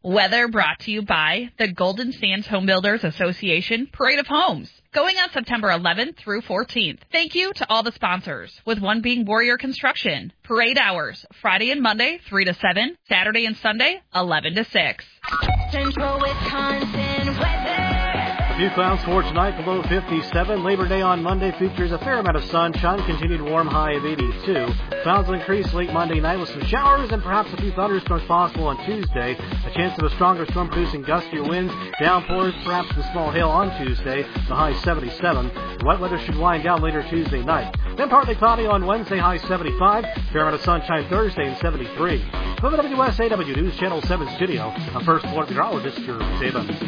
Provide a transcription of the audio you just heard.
Weather brought to you by the Golden Sands Home Builders Association Parade of Homes, going on September 11th through 14th. Thank you to all the sponsors, with one being Warrior Construction. Parade hours, Friday and Monday, 3 to 7, Saturday and Sunday, 11 to 6. Central Wisconsin weather. A few clouds for tonight, below 57. Labor Day on Monday features a fair amount of sunshine, continued warm high of 82. Clouds will increase late Monday night with some showers and perhaps a few thunderstorms possible on Tuesday. A chance of a stronger storm producing gustier winds, downpours, perhaps some small hail on Tuesday, the high 77. The wet weather should wind down later Tuesday night. Then partly cloudy on Wednesday, high 75. Fair amount of sunshine Thursday and 73. From the WSAW News Channel 7 studio, I'm First Alert Meteorologist Drew Saban.